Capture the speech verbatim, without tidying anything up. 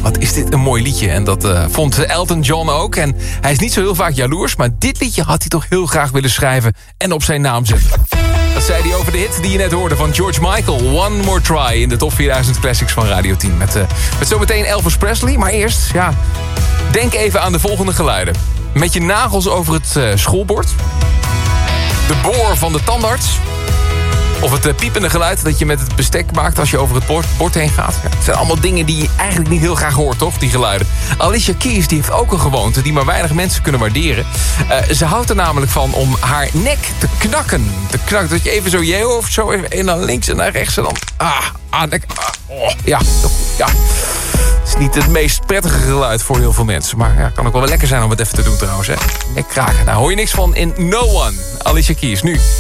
wat is dit een mooi liedje. En dat uh, vond Elton John ook. En hij is niet zo heel vaak jaloers, maar dit liedje had hij toch heel graag willen schrijven en op zijn naam zetten. Dat zei hij over de hit die je net hoorde van George Michael. One More Try in de top vierduizend Classics van Radio tien. Met, uh, met zometeen Elvis Presley. Maar eerst, ja, denk even aan de volgende geluiden. Met je nagels over het uh, schoolbord. De boor van de tandarts. Of het uh, piepende geluid dat je met het bestek maakt als je over het bord, bord heen gaat. Ja, het zijn allemaal dingen die je eigenlijk niet heel graag hoort, toch? Die geluiden. Alicia Keys die heeft ook een gewoonte die maar weinig mensen kunnen waarderen. Uh, ze houdt er namelijk van om haar nek te knakken. Te knakken. Dat je even zo je hoofd zo even naar links en naar rechts en dan... Ah, ah, nek, ah oh, ja, ja. Het is niet het meest prettige geluid voor heel veel mensen. Maar ja, kan ook wel lekker zijn om het even te doen trouwens. Hè? Nek kraken. Daar hoor je niks van in No One. Alicia Keys nu.